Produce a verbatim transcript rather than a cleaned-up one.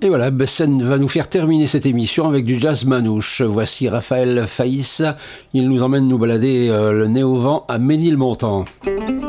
Et voilà, Bessen va nous faire terminer cette émission avec du jazz manouche. Voici Raphaël Faïs, il nous emmène nous balader euh, le nez au vent à Ménilmontant.